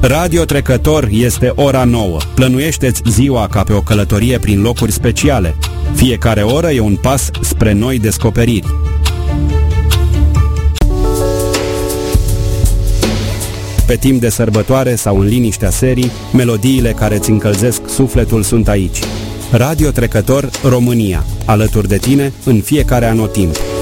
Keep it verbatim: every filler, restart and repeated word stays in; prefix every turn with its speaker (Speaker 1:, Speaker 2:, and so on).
Speaker 1: Radio Trecător este ora nouă. Plănuiește-ți ziua ca pe o călătorie prin locuri speciale. Fiecare oră e un pas spre noi descoperiri. Pe timp de sărbătoare sau în liniștea serii, melodiile care îți încălzesc sufletul sunt aici. Radio Trecător România, alături de tine în fiecare anotimp.